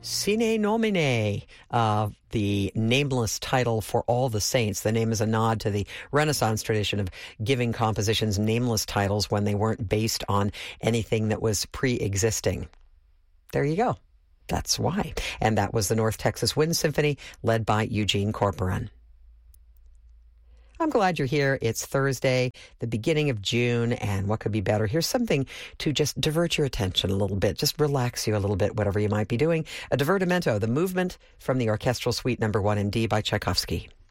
Sine Nomine, the nameless title for all the saints. The name is a nod to the Renaissance tradition of giving compositions nameless titles when they weren't based on anything that was pre-existing. There you go. That's why. And that was the North Texas Wind Symphony, led by Eugene Corporon. I'm glad you're here. It's Thursday, the beginning of June, and what could be better? Here's something to just divert your attention a little bit, just relax you a little bit, whatever you might be doing. A divertimento, the movement from the Orchestral Suite No. 1 in D by Tchaikovsky.